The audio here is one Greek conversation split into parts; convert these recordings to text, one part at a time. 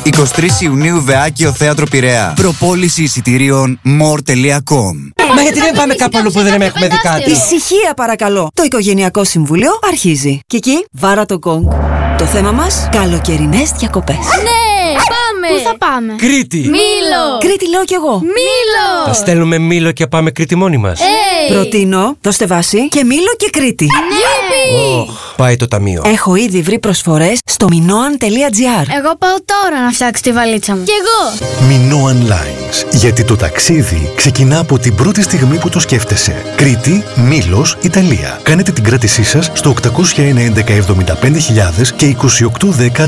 23 Ιουνίου Βεάκιο Θέατρο Πειραιά. Προπόληση εισιτηρίων more.com. Μα γιατί δεν πάμε κάπου αλλού που δεν έχουμε δει κάτι? Ησυχία παρακαλώ. Το Οικογενειακό Συμβούλιο αρχίζει. Κική, βάρα το γκονγκ. Το θέμα μας, καλοκαιρινές διακοπές. Ναι, πάμε! Πού θα πάμε? Κρήτη! Μήλο! Κρήτη λέω κι εγώ. Μήλο! Θα στέλνουμε Μήλο και πάμε Κρήτη μόνοι μας. Προτείνω, δώστε βάση και Μήλο και Κρήτη. Ναι! Πάει το ταμείο. Έχω ήδη βρει προσφορές στο minoan.gr. Εγώ πάω τώρα να φτιάξω τη βαλίτσα μου. Κι εγώ! Minoan Lines. Γιατί το ταξίδι ξεκινά από την πρώτη στιγμή που το σκέφτεσαι. Κρήτη, Μήλος, Ιταλία. Κάνετε την κράτησή σας στο 801 1175.000 και 2810 399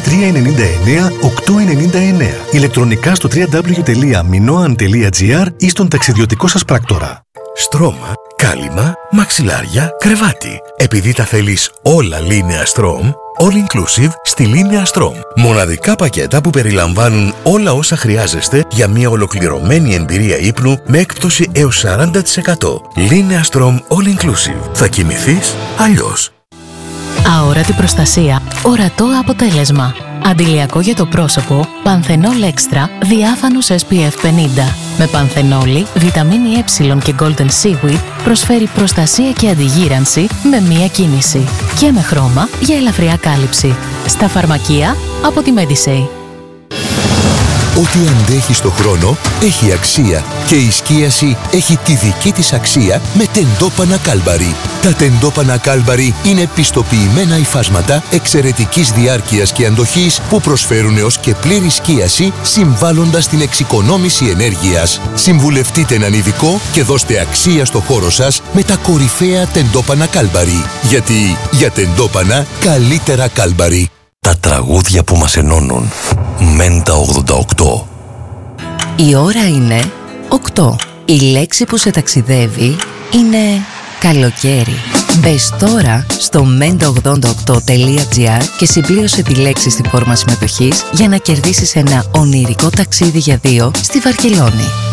899. Ηλεκτρονικά στο www.minoan.gr ή στον ταξιδιωτικό σας πράκτορα. Στρώμα, κάλυμα, μαξιλάρια, κρεβάτι. Επειδή τα θέλεις όλα Linea Strom, all inclusive στη Linea Strom. Μοναδικά πακέτα που περιλαμβάνουν όλα όσα χρειάζεστε για μια ολοκληρωμένη εμπειρία ύπνου με έκπτωση έως 40%. Linea Strom all inclusive. Θα κοιμηθείς αλλιώς. Αόρατη προστασία, ορατό αποτέλεσμα. Αντιλιακό για το πρόσωπο, Panthenol Extra, διάφανος SPF 50. Με πανθενόλη, βιταμίνη E και Golden Seaweed προσφέρει προστασία και αντιγύρανση με μία κίνηση. Και με χρώμα για ελαφριά κάλυψη. Στα φαρμακεία από τη Medisay. Ό,τι αντέχει στο χρόνο έχει αξία και η σκίαση έχει τη δική της αξία με τεντόπανα Κάλμπαρι. Τα τεντόπανα Κάλμπαρι είναι πιστοποιημένα υφάσματα εξαιρετικής διάρκειας και αντοχής που προσφέρουν έως και πλήρη σκίαση συμβάλλοντας στην εξοικονόμηση ενέργειας. Συμβουλευτείτε έναν ειδικό και δώστε αξία στο χώρο σας με τα κορυφαία τεντόπανα Κάλμπαρι. Γιατί για τεντόπανα καλύτερα Κάλμπαρι. Τα τραγούδια που μας ενώνουν. Μέντα 88. Η ώρα είναι 8. Η λέξη που σε ταξιδεύει είναι καλοκαίρι. Μπες τώρα στο menda88.gr και συμπλήρωσε τη λέξη στην φόρμα συμμετοχής για να κερδίσεις ένα ονειρικό ταξίδι για δύο στη Βαρκελόνη.